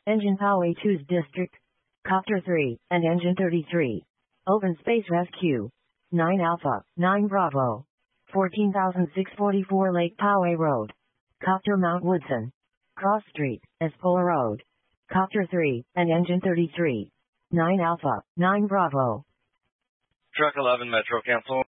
Engine Poway 2's District. Copter 3, and Engine 33. Open Space Rescue. 9 Alpha, 9 Bravo. 14,644 Lake Poway Road. Copter Mount Woodson. Cross Street, Espola Road. Copter 3, and Engine 33. 9 Alpha, 9 Bravo. Truck 11 Metro Cancel.